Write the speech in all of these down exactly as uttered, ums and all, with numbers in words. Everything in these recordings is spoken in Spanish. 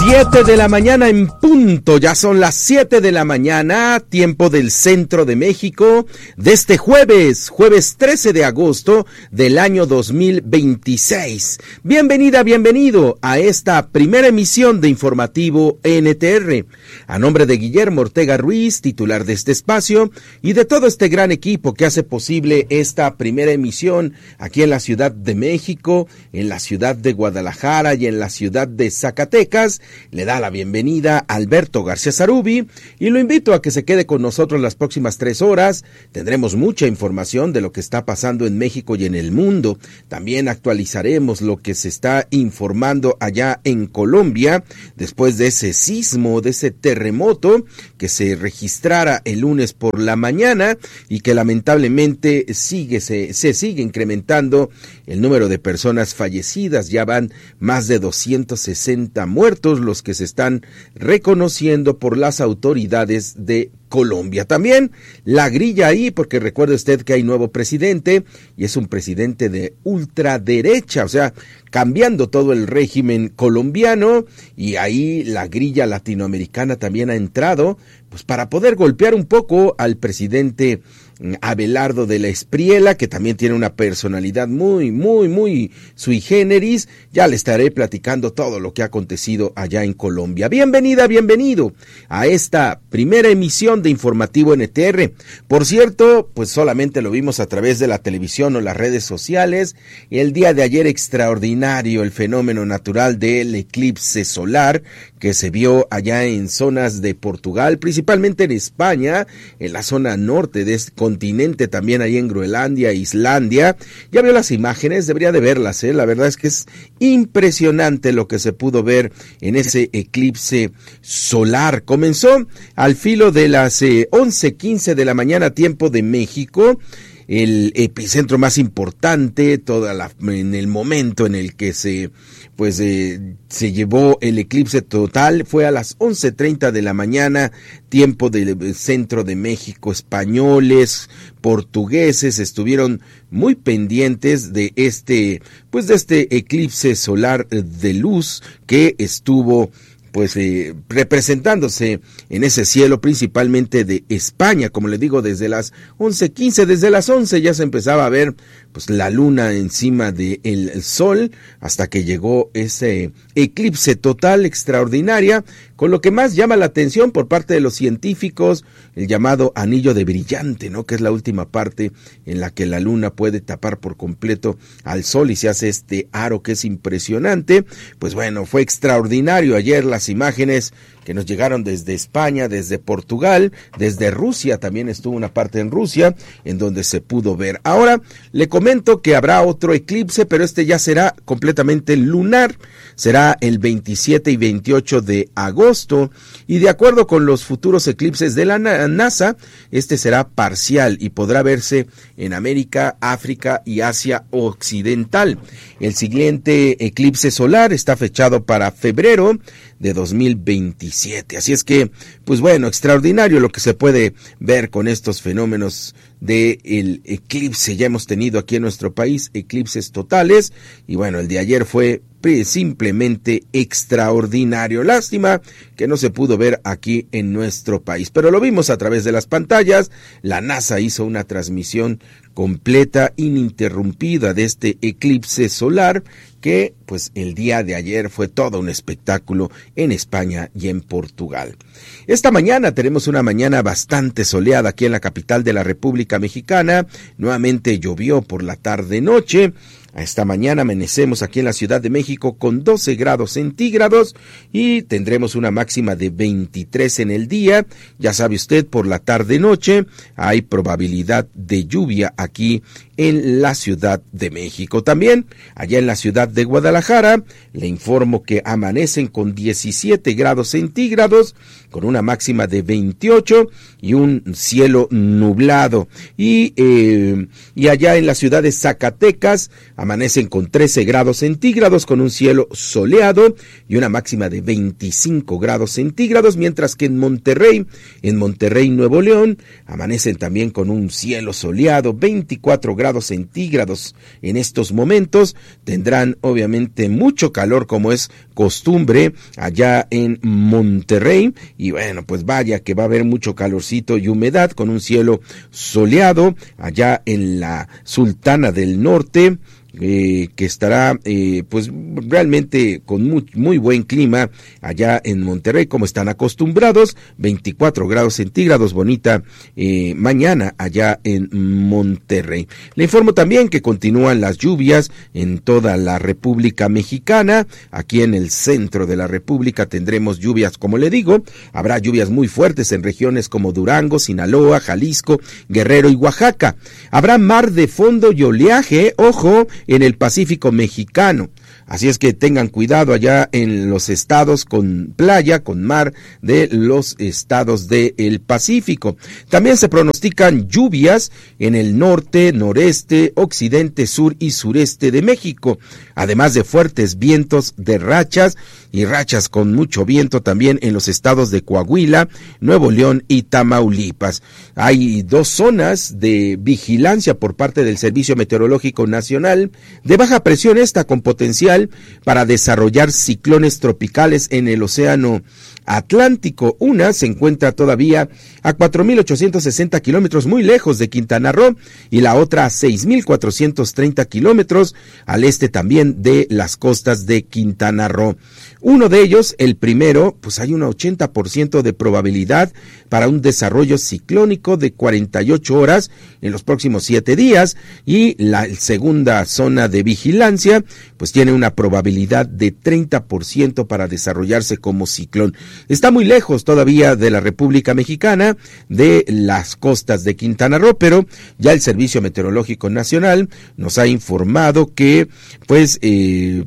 Siete de la mañana en punto, ya son las siete de la mañana, tiempo del centro de México, de este jueves, jueves trece de agosto del año dos mil veintiséis. Bienvenida, bienvenido a esta primera emisión de Informativo N T R. A nombre de Guillermo Ortega Ruiz, titular de este espacio, y de todo este gran equipo que hace posible esta primera emisión aquí en la Ciudad de México, en la ciudad de Guadalajara y en la ciudad de Zacatecas, le da la bienvenida a Alberto García Zarubi y lo invito a que se quede con nosotros las próximas tres horas. Tendremos mucha información de lo que está pasando en México y en el mundo. También actualizaremos lo que se está informando allá en Colombia después de ese sismo, de ese terremoto que se registrara el lunes por la mañana y que lamentablemente sigue, se, se sigue incrementando el número de personas fallecidas. Ya van más de doscientos sesenta muertos los que se están reconociendo por las autoridades de Colombia. También la grilla ahí, porque recuerde usted que hay nuevo presidente y es un presidente de ultraderecha, o sea, cambiando todo el régimen colombiano, y ahí la grilla latinoamericana también ha entrado, pues para poder golpear un poco al presidente Abelardo de la Espriella, que también tiene una personalidad muy, muy, muy sui generis. Ya le estaré platicando todo lo que ha acontecido allá en Colombia. Bienvenida, bienvenido a esta primera emisión de Informativo N T R. Por cierto, pues solamente lo vimos a través de la televisión o las redes sociales. El día de ayer extraordinario el fenómeno natural del eclipse solar que se vio allá en zonas de Portugal, principalmente en España, en la zona norte de este continente, también ahí en Groenlandia, Islandia. Ya vio las imágenes, debería de verlas, ¿eh? La verdad es que es impresionante lo que se pudo ver en ese eclipse solar. Comenzó al filo de las eh, once quince de la mañana, tiempo de México. El epicentro más importante, toda la, en el momento en el que se pues eh, se llevó el eclipse total fue a las once treinta de la mañana, tiempo del centro de México. Españoles, portugueses estuvieron muy pendientes de este pues de este eclipse solar de luz que estuvo pues eh, representándose en ese cielo, principalmente de España. Como le digo, desde las once quince, desde las once ya se empezaba a ver pues la luna encima del sol, hasta que llegó ese eclipse total extraordinaria, con lo que más llama la atención por parte de los científicos, el llamado anillo de brillante, ¿no? Que es la última parte en la que la luna puede tapar por completo al sol y se hace este aro que es impresionante. Pues bueno, fue extraordinario ayer las imágenes que nos llegaron desde España, desde Portugal, desde Rusia, también estuvo una parte en Rusia, en donde se pudo ver. Ahora le comento que habrá otro eclipse, pero este ya será completamente lunar, será el veintisiete y veintiocho de agosto, y de acuerdo con los futuros eclipses de la NASA, este será parcial y podrá verse en América, África y Asia Occidental. El siguiente eclipse solar está fechado para febrero de dos mil veintisiete. Así es que, pues bueno, extraordinario lo que se puede ver con estos fenómenos de el eclipse. Ya hemos tenido aquí en nuestro país eclipses totales y bueno, el de ayer fue simplemente extraordinario. Lástima que no se pudo ver aquí en nuestro país, pero lo vimos a través de las pantallas. La NASA hizo una transmisión completa, ininterrumpida de este eclipse solar que pues el día de ayer fue todo un espectáculo en España y en Portugal. Esta mañana tenemos una mañana bastante soleada aquí en la capital de la República Mexicana. Nuevamente llovió por la tarde-noche. Esta mañana amanecemos aquí en la Ciudad de México con doce grados centígrados y tendremos una máxima de veintitrés en el día. Ya sabe usted, por la tarde-noche hay probabilidad de lluvia aquí en la Ciudad de México. También allá en la ciudad de Guadalajara le informo que amanecen con diecisiete grados centígrados, con una máxima de veintiocho y un cielo nublado. Y, eh, y allá en la ciudad de Zacatecas amanecen con trece grados centígrados con un cielo soleado y una máxima de veinticinco grados centígrados, mientras que en Monterrey, en Monterrey, Nuevo León, amanecen también con un cielo soleado, veinticuatro grados centígrados en estos momentos. Tendrán obviamente mucho calor como es costumbre allá en Monterrey y bueno, pues vaya que va a haber mucho calorcito y humedad con un cielo soleado allá en la Sultana del Norte. Eh, que estará eh, pues realmente con muy, muy buen clima allá en Monterrey, como están acostumbrados, veinticuatro grados centígrados, bonita eh, mañana allá en Monterrey. Le informo también que continúan las lluvias en toda la República Mexicana. Aquí en el centro de la República tendremos lluvias, como le digo, habrá lluvias muy fuertes en regiones como Durango, Sinaloa, Jalisco, Guerrero y Oaxaca. Habrá mar de fondo y oleaje, ojo, en el Pacífico mexicano. Así es que tengan cuidado allá en los estados con playa, con mar de los estados del Pacífico. También se pronostican lluvias en el norte, noreste, occidente, sur y sureste de México, además de fuertes vientos de rachas y rachas con mucho viento también en los estados de Coahuila, Nuevo León y Tamaulipas. Hay dos zonas de vigilancia por parte del Servicio Meteorológico Nacional de baja presión, esta con potencial para desarrollar ciclones tropicales en el océano Atlántico. Una se encuentra todavía a cuatro mil ochocientos sesenta kilómetros muy lejos de Quintana Roo y la otra a seis mil cuatrocientos treinta kilómetros al este también de las costas de Quintana Roo. Uno de ellos, el primero, pues hay un ochenta por ciento de probabilidad para un desarrollo ciclónico de cuarenta y ocho horas en los próximos siete días y la segunda zona de vigilancia pues tiene una probabilidad de treinta por ciento para desarrollarse como ciclón. Está muy lejos todavía de la República Mexicana, de las costas de Quintana Roo, pero ya el Servicio Meteorológico Nacional nos ha informado que pues eh,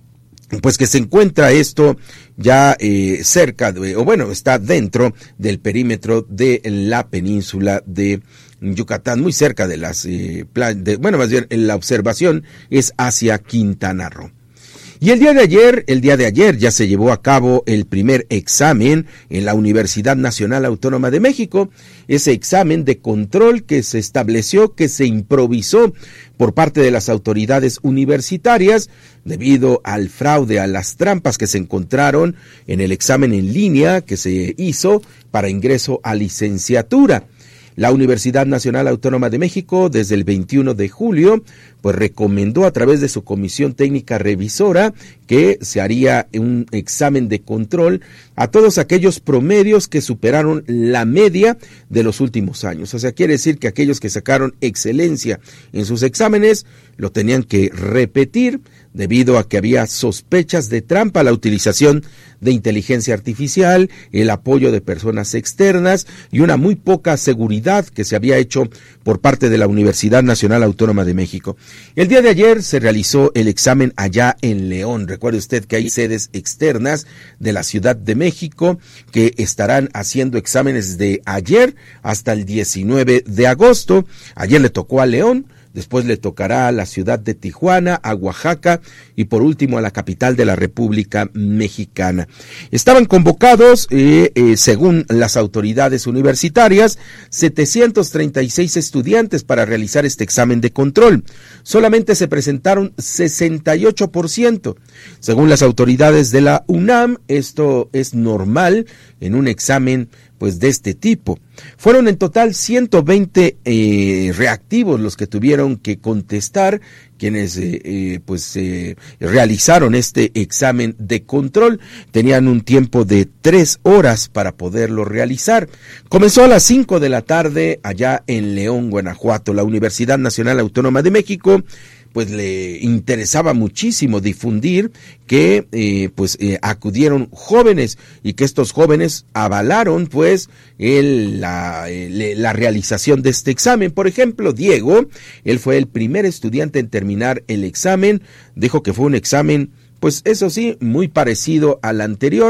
pues que se encuentra esto ya eh, cerca, de, o bueno, está dentro del perímetro de la península de Yucatán, muy cerca de las, eh, de, bueno, más bien la observación es hacia Quintana Roo. Y el día de ayer, el día de ayer ya se llevó a cabo el primer examen en la Universidad Nacional Autónoma de México, ese examen de control que se estableció, que se improvisó por parte de las autoridades universitarias debido al fraude, a las trampas que se encontraron en el examen en línea que se hizo para ingreso a licenciatura. La Universidad Nacional Autónoma de México, desde el veintiuno de julio, pues recomendó a través de su comisión técnica revisora que se haría un examen de control a todos aquellos promedios que superaron la media de los últimos años. O sea, quiere decir que aquellos que sacaron excelencia en sus exámenes lo tenían que repetir debido a que había sospechas de trampa, la utilización de inteligencia artificial, el apoyo de personas externas y una muy poca seguridad que se había hecho por parte de la Universidad Nacional Autónoma de México. El día de ayer se realizó el examen allá en León. Recuerde usted que hay sedes externas de la Ciudad de México que estarán haciendo exámenes de ayer hasta el diecinueve de agosto. Ayer le tocó a León. Después le tocará a la ciudad de Tijuana, a Oaxaca y por último a la capital de la República Mexicana. Estaban convocados, eh, eh, según las autoridades universitarias, setecientos treinta y seis estudiantes para realizar este examen de control. Solamente se presentaron sesenta y ocho por ciento. Según las autoridades de la UNAM, esto es normal en un examen pues de este tipo. Fueron en total ciento veinte eh, reactivos los que tuvieron que contestar, quienes eh, eh, pues eh, realizaron este examen de control. Tenían un tiempo de tres horas para poderlo realizar. Comenzó a las cinco de la tarde allá en León, Guanajuato. La Universidad Nacional Autónoma de México pues le interesaba muchísimo difundir que eh, pues eh, acudieron jóvenes y que estos jóvenes avalaron pues el, la, el, la realización de este examen. Por ejemplo, Diego, él fue el primer estudiante en terminar el examen, dijo que fue un examen pues eso sí, muy parecido al anterior,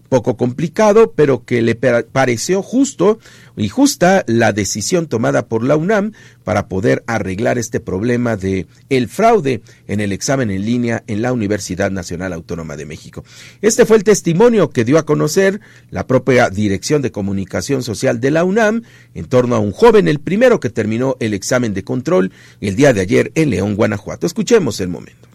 poco complicado, pero que le pareció justo y justa la decisión tomada por la UNAM para poder arreglar este problema de el fraude en el examen en línea en la Universidad Nacional Autónoma de México. Este fue el testimonio que dio a conocer la propia Dirección de Comunicación Social de la UNAM en torno a un joven, el primero que terminó el examen de control el día de ayer en León, Guanajuato. Escuchemos el momento.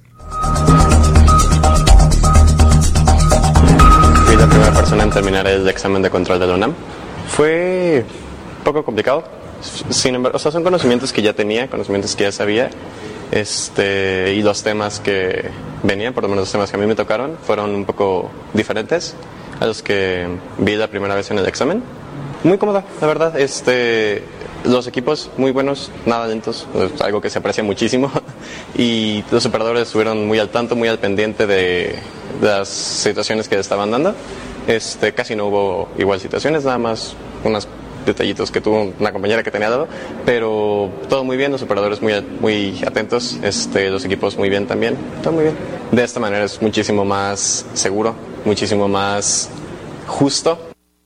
Fui la primera persona en terminar el examen de control de la UNAM. Fue un poco complicado, sin embargo, o sea, son conocimientos que ya tenía, conocimientos que ya sabía, este, y los temas que venían, por lo menos los temas que a mí me tocaron, fueron un poco diferentes a los que vi la primera vez en el examen. Muy cómoda, la verdad, este, los equipos muy buenos, nada lentos, es algo que se aprecia muchísimo, y los operadores estuvieron muy al tanto, muy al pendiente de, de las situaciones que estaban dando. Este, casi no hubo igual situaciones, nada más unos detallitos que tuvo una compañera que tenía al lado, pero todo muy bien, los operadores muy, muy atentos, este, los equipos muy bien también, todo muy bien. De esta manera es muchísimo más seguro, muchísimo más justo.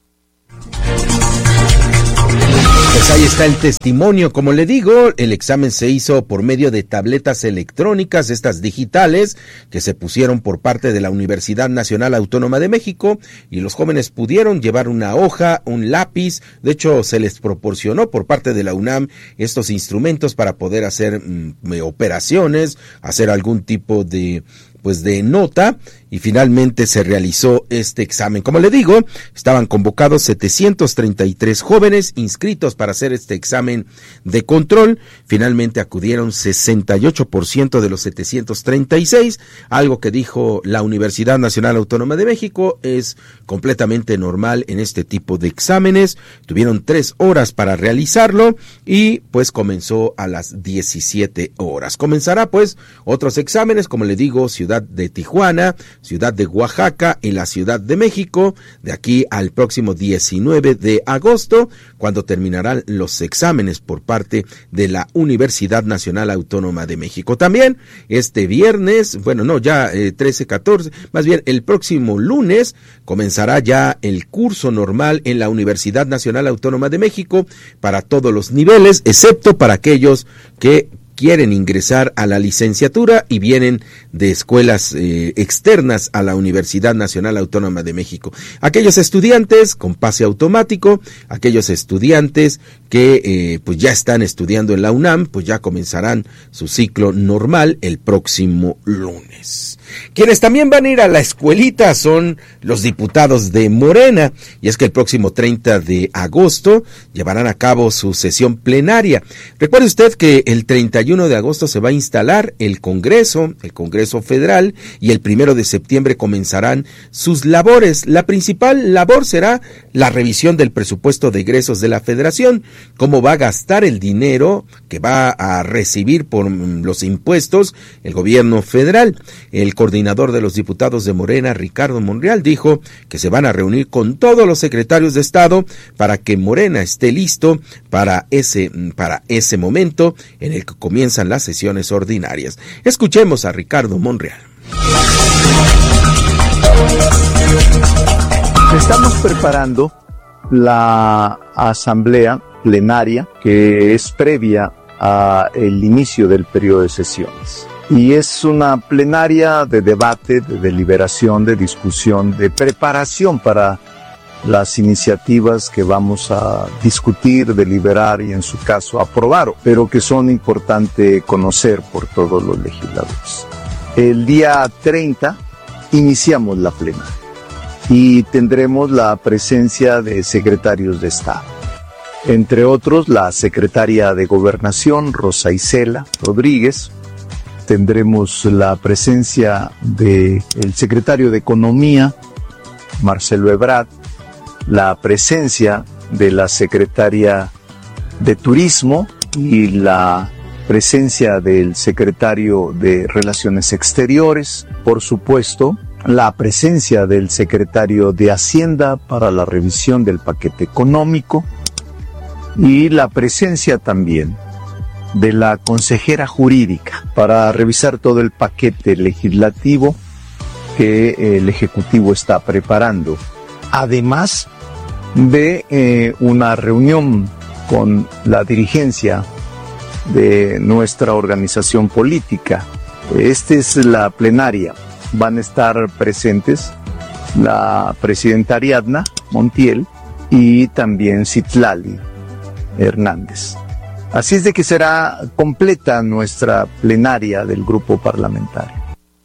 Pues ahí está el testimonio. Como le digo, el examen se hizo por medio de tabletas electrónicas, estas digitales, que se pusieron por parte de la Universidad Nacional Autónoma de México, y los jóvenes pudieron llevar una hoja, un lápiz. De hecho, se les proporcionó por parte de la UNAM estos instrumentos para poder hacer mm, operaciones, hacer algún tipo de pues de nota, y finalmente se realizó este examen. Como le digo, estaban convocados setecientos treinta y tres jóvenes inscritos para hacer este examen de control. Finalmente acudieron sesenta y ocho por ciento de los setecientos treinta y seis, algo que dijo la Universidad Nacional Autónoma de México es completamente normal en este tipo de exámenes. Tuvieron tres horas para realizarlo y pues comenzó a las diecisiete horas. Comenzará pues otros exámenes, como le digo, Ciudad de Tijuana, Ciudad de Oaxaca y la Ciudad de México, de aquí al próximo diecinueve de agosto, cuando terminarán los exámenes por parte de la Universidad Nacional Autónoma de México. También este viernes, bueno, no, ya eh, trece, catorce, más bien el próximo lunes comenzará ya el curso normal en la Universidad Nacional Autónoma de México para todos los niveles, excepto para aquellos que quieren ingresar a la licenciatura y vienen de escuelas eh, externas a la Universidad Nacional Autónoma de México. Aquellos estudiantes con pase automático, aquellos estudiantes que eh, pues ya están estudiando en la UNAM, pues ya comenzarán su ciclo normal el próximo lunes. Quienes también van a ir a la escuelita son los diputados de Morena, y es que el próximo treinta de agosto llevarán a cabo su sesión plenaria. Recuerde usted que el treinta y uno de agosto se va a instalar el Congreso, el Congreso Federal, y el primero de septiembre comenzarán sus labores. La principal labor será la revisión del presupuesto de egresos de la Federación, cómo va a gastar el dinero que va a recibir por los impuestos el gobierno federal. El coordinador de los diputados de Morena, Ricardo Monreal, dijo que se van a reunir con todos los secretarios de Estado para que Morena esté listo para ese, para ese momento en el que comienzan las sesiones ordinarias. Escuchemos a Ricardo Monreal. Estamos preparando la asamblea plenaria que es previa al inicio del periodo de sesiones. Y es una plenaria de debate, de deliberación, de discusión, de preparación para las iniciativas que vamos a discutir, deliberar y en su caso aprobar, pero que son importantes conocer por todos los legisladores. El día treinta iniciamos la plenaria y tendremos la presencia de secretarios de Estado. Entre otros, la secretaria de Gobernación, Rosa Isela Rodríguez. Tendremos la presencia del secretario de Economía, Marcelo Ebrard, la presencia de la secretaria de Turismo y la presencia del secretario de Relaciones Exteriores, por supuesto, la presencia del secretario de Hacienda para la revisión del paquete económico y la presencia también de la consejera jurídica para revisar todo el paquete legislativo que el Ejecutivo está preparando además de eh, una reunión con la dirigencia de nuestra organización política. Esta es la plenaria. Van a estar presentes la presidenta Ariadna Montiel y también Citlali Hernández. Así es de que será completa nuestra plenaria del grupo parlamentario.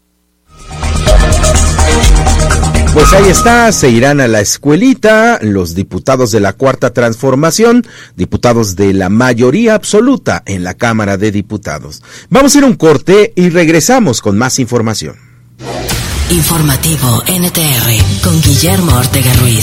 Pues ahí está, se irán a la escuelita los diputados de la Cuarta Transformación, diputados de la mayoría absoluta en la Cámara de Diputados. Vamos a ir a un corte y regresamos con más información. Informativo N T R con Guillermo Ortega Ruiz.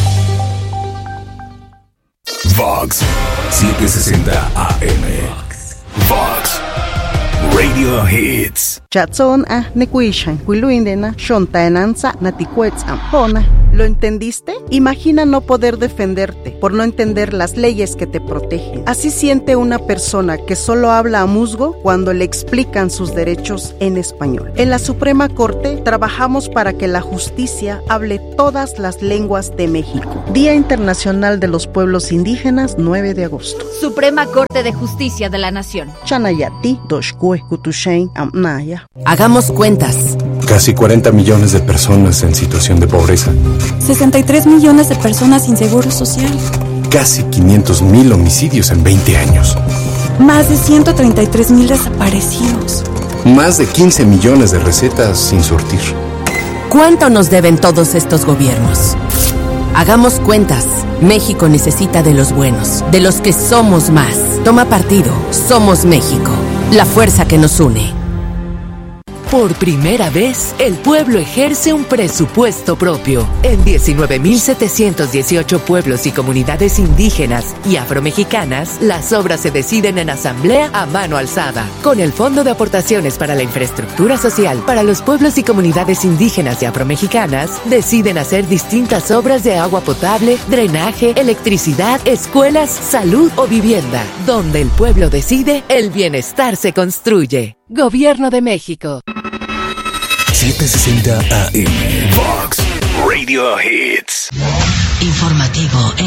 Vox setecientos sesenta A M. Vox Radio Hits. Chatson a nekuishan, kuiluindena, shontaenanza, naticuetz ampona. ¿Lo entendiste? Imagina no poder defenderte por no entender las leyes que te protegen. Así siente una persona que solo habla a musgo cuando le explican sus derechos en español. En la Suprema Corte trabajamos para que la justicia hable todas las lenguas de México. Día Internacional de los Pueblos Indígenas, nueve de agosto. Suprema Corte de Justicia de la Nación. Chanayati, Doshkue, Kutushain, Amnaya. Hagamos cuentas. Casi cuarenta millones de personas en situación de pobreza. sesenta y tres millones de personas sin seguro social. Casi quinientos mil homicidios en veinte años. Más de ciento treinta y tres mil desaparecidos. Más de quince millones de recetas sin surtir. ¿Cuánto nos deben todos estos gobiernos? Hagamos cuentas. México necesita de los buenos, de los que somos más. Toma partido. Somos México. La fuerza que nos une. Por primera vez, el pueblo ejerce un presupuesto propio. En diecinueve mil setecientos dieciocho pueblos y comunidades indígenas y afromexicanas, las obras se deciden en asamblea a mano alzada. Con el Fondo de Aportaciones para la Infraestructura Social para los pueblos y comunidades indígenas y afromexicanas, deciden hacer distintas obras de agua potable, drenaje, electricidad, escuelas, salud o vivienda. Donde el pueblo decide, el bienestar se construye. Gobierno de México. setecientos sesenta A M. Vox Radio Hits. Informativo